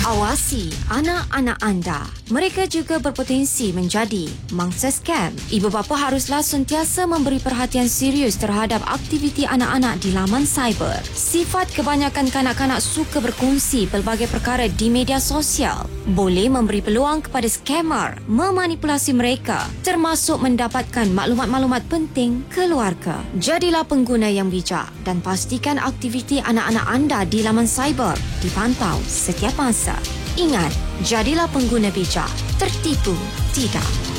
Awasi anak-anak anda. Mereka juga berpotensi menjadi mangsa skam. Ibu bapa haruslah sentiasa memberi perhatian serius terhadap aktiviti anak-anak di laman cyber. Sifat kebanyakan kanak-kanak suka berkongsi pelbagai perkara di media sosial boleh memberi peluang kepada scammer memanipulasi mereka, termasuk mendapatkan maklumat-maklumat penting keluarga. Jadilah pengguna yang bijak dan pastikan aktiviti anak-anak anda di laman cyber dipantau setiap masa. Ingat, jadilah pengguna bijak, tertipu tidak.